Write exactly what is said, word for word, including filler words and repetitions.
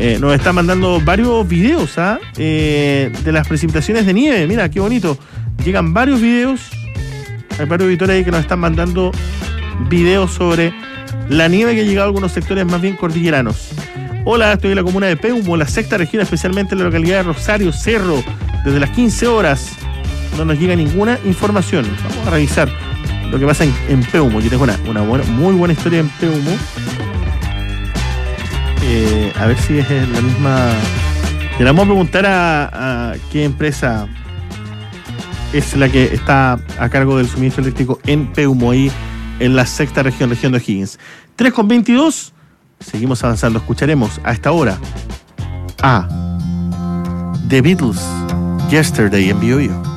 Eh, nos están mandando varios videos ¿ah? eh, de las precipitaciones de nieve. Mira, qué bonito. Llegan varios videos. Hay varios auditores ahí que nos están mandando videos sobre la nieve que ha llegado a algunos sectores más bien cordilleranos. Hola, estoy en la comuna de Peumo, la sexta región, especialmente en la localidad de Rosario, Cerro. Desde las quince horas no nos llega ninguna información. Vamos a revisar lo que pasa en, en Peumo. Yo tengo una, una buena, muy buena historia en Peumo. Eh, a ver si es la misma. Le vamos a preguntar a, a qué empresa es la que está a cargo del suministro eléctrico en Peumo, ahí en la sexta región, región de O'Higgins. tres con veintidós, seguimos avanzando. Escucharemos a esta hora a The Beatles, Yesterday en Bio Bio.